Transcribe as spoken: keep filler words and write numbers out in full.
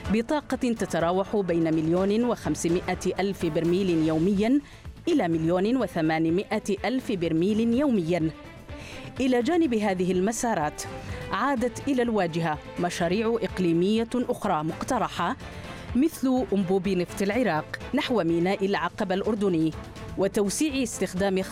بطاقة تتراوح بين مليون وخمسمائة ألف برميل يومياً إلى مليون وثمانمائة ألف برميل يومياً. إلى جانب هذه المسارات عادت إلى الواجهة مشاريع إقليمية أخرى مقترحة مثل أنبوب نفط العراق نحو ميناء العقبة الأردني وتوسيع استخدام